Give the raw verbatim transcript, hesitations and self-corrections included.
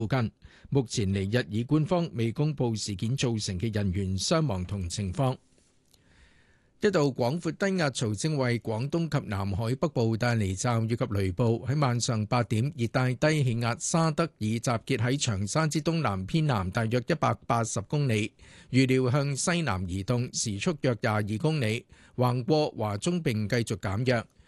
附近。目前尼日爾官方未公布事件造成嘅人員傷亡同情況。一道廣闊低壓槽正為廣東及南海北部帶嚟驟雨及雷暴。喺晚上八點，熱帶低氣壓沙德爾集結喺長沙之東南偏南大約一百八十公里，預料向西南移動，時速約廿二公里，橫過華中並繼續減弱。